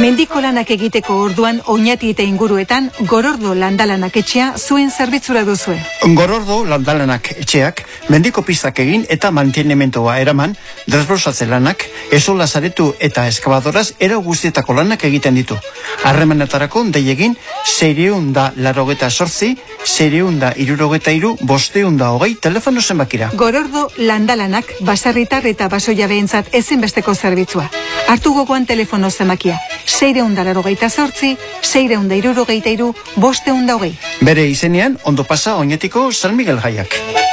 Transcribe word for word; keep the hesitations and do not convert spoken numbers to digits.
Mendiko lanak egiteko orduan oinati eta inguruetan Gorordo landalanak etxea zuen zerbitzura duzue. Gorordo landalanak etxeak mendiko pistak egin eta mantenementoa eraman, desbrosatze lanak, esola zaretu eta eskabadoraz era guztietako lanak egiten ditu. Harremanetarako dei egin seiehun da laurogeita zortzi, seiehun da hirurogeta hiru, bostehun da hogei telefono zenbakira. Gorordo landalanak baserritar eta basoilabeentzat ezinbesteko zerbitzua. Hartu gogoan telefono zenbakia. seiehun da laurogeita zortzi, seiehun da hirurogeita hiru, bostehun da hogei. Bere izenean ondo pasa Oñatiko San Miguel jaiak.